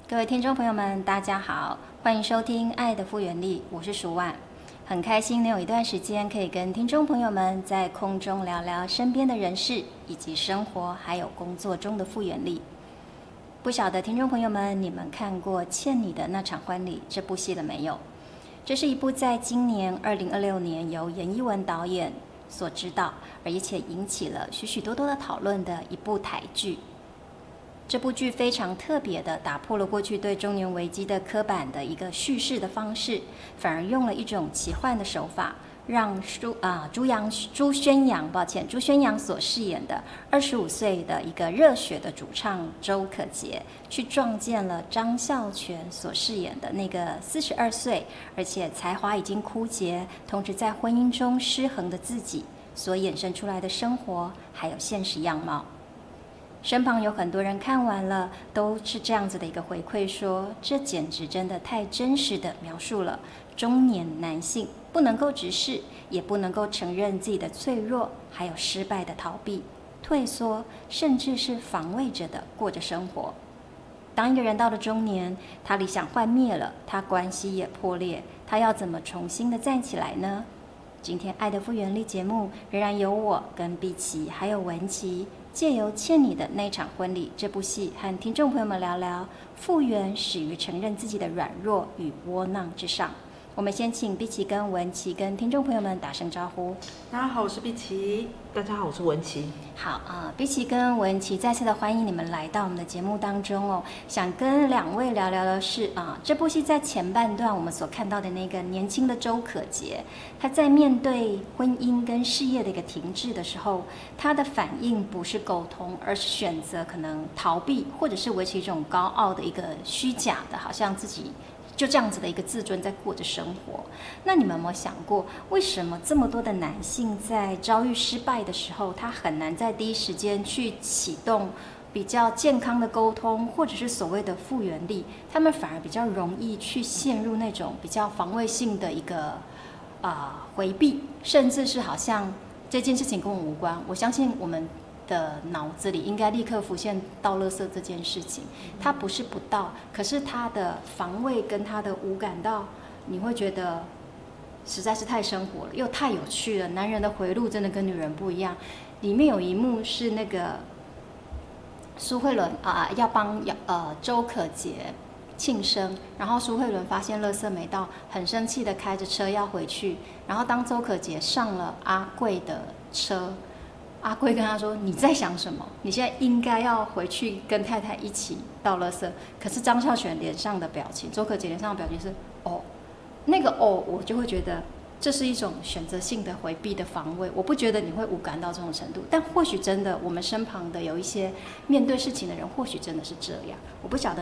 各位听众朋友们，大家好，欢迎收听《爱的复原力》，我是舒婉，很开心能有一段时间可以跟听众朋友们在空中聊聊身边的人事，以及生活还有工作中的复原力。不晓得听众朋友们，你们看过《欠你的那场婚礼》这部戏了没有？这是一部在今年2026年由严艺文导演所指导，而且引起了许许多多的讨论的一部台剧。这部剧非常特别的打破了过去对中年危机的刻板的一个叙事的方式，反而用了一种奇幻的手法，让朱宣阳所饰演的25岁的一个热血的主唱周可杰，去撞见了张孝全所饰演的那个42岁，而且才华已经枯竭，同时在婚姻中失衡的自己所衍生出来的生活，还有现实样貌。身旁有很多人看完了，都是这样子的一个回馈说，这简直真的太真实的描述了中年男性不能够直视，也不能够承认自己的脆弱，还有失败的逃避、退缩，甚至是防卫着的过着生活。当一个人到了中年，他理想幻灭了，他关系也破裂，他要怎么重新的站起来呢？今天爱的复原力节目仍然由我跟碧琪还有文琪，借由《欠你的那场婚礼》这部戏，和听众朋友们聊聊复原始于承认自己的软弱与窝囊之上。我们先请碧琪跟文琪跟听众朋友们打声招呼。 大家好，我是碧琪。大家好，我是文琪。 好碧琪跟文琪再次的欢迎你们来到我们的节目当中哦。想跟两位聊聊的是这部戏在前半段我们所看到的那个年轻的周可杰，他在面对婚姻跟事业的一个停滞的时候，他的反应不是沟通，而是选择可能逃避，或者是维持一种高傲的一个虚假的，好像自己就这样子的一个自尊在过着生活。那你们有没有想过，为什么这么多的男性在遭遇失败的时候，他很难在第一时间去启动比较健康的沟通，或者是所谓的复原力，他们反而比较容易去陷入那种比较防卫性的一个回避，甚至是好像这件事情跟我无关。我相信我们的脑子里应该立刻浮现倒垃圾这件事情，它不是不倒，可是它的防卫跟它的无感到，你会觉得实在是太生活了，又太有趣了。男人的回路真的跟女人不一样。里面有一幕是那个苏慧伦要帮周可杰庆生，然后苏慧伦发现垃圾没到，很生气的开着车要回去，然后当周可杰上了阿贵的车，阿贵跟他说：“你在想什么？你现在应该要回去跟太太一起倒垃圾。”可是张孝全脸上的表情，周可杰脸上的表情是那个我就会觉得这是一种选择性的回避的防卫。我不觉得你会无感到这种程度，但或许真的我们身旁的有一些面对事情的人，或许真的是这样。我不晓得